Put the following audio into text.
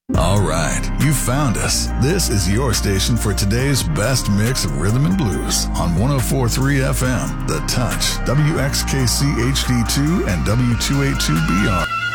All right, you found us. This is your station for today's best mix of rhythm and blues on 104.3 FM, The Touch, WXKC HD2 and W282BR.